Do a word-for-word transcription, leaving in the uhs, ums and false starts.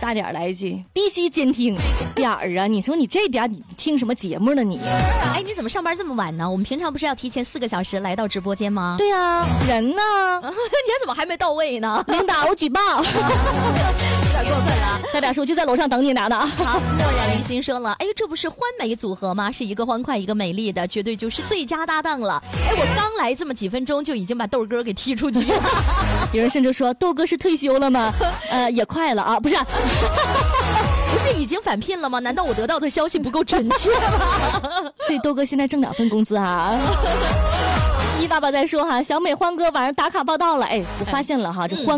大点来一句，必须监听点儿啊！你说你这点你听什么节目呢你？ 哎，你怎么上班这么晚呢？我们平常不是要提前四个小时来到直播间吗？ 对啊，人呢？ 你怎么还没到位呢？ 领导，我举报。 有点过分了。 代表说就在楼上等你拿的。 好，墨染离心说了，哎，这不是欢美组合吗？是一个欢快，一个美丽的，绝对就是最佳搭档了。哎，我刚来这么几分钟就已经把豆哥给踢出去了。 有人甚至说豆哥是退休了吗？呃，也快了啊，不是。 不是已经返聘了吗？难道我得到的消息不够准确吗？ 所以豆哥现在挣两份工资啊。一爸爸在说哈，小美欢哥晚上打卡报道了。哎，我发现了哈，这欢